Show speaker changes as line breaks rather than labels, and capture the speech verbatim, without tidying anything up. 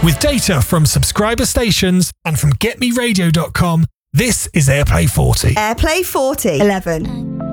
With data from subscriber stations and from get me radio dot com, this is Airplay forty.
Airplay forty. eleven.